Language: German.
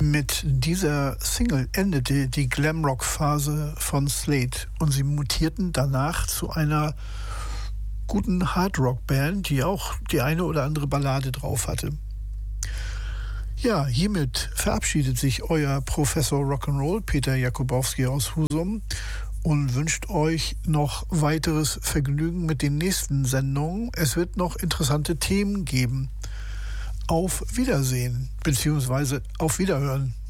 Mit dieser Single endete die Glamrock-Phase von Slade und sie mutierten danach zu einer guten Hardrock-Band, die auch die eine oder andere Ballade drauf hatte. Ja, hiermit verabschiedet sich euer Professor Rock'n'Roll Peter Jakubowski aus Husum und wünscht euch noch weiteres Vergnügen mit den nächsten Sendungen. Es wird noch interessante Themen geben. Auf Wiedersehen bzw. auf Wiederhören.